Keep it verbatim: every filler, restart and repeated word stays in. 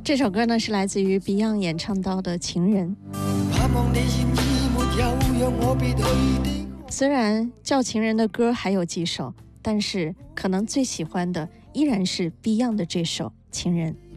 这首歌呢是来自于 Beyond 演唱到的《情人》。虽然叫情人的歌还有几首，但是可能最喜欢的依然是 Beyond 的这首《情人》。